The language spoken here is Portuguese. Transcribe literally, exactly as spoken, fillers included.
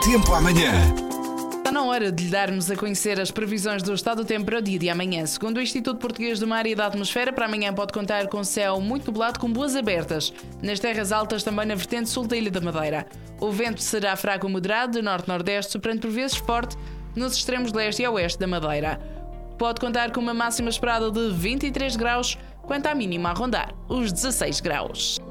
Tempo amanhã. Está na hora de lhe darmos a conhecer as previsões do estado do tempo para o dia de amanhã. Segundo o Instituto Português do Mar e da Atmosfera, para amanhã pode contar com céu muito nublado com boas abertas. Nas terras altas, também na vertente sul da Ilha da Madeira. O vento será fraco ou moderado, de norte-nordeste, soprando por vezes forte nos extremos leste e oeste da Madeira. Pode contar com uma máxima esperada de vinte e três graus, quanto à mínima a rondar os dezasseis graus.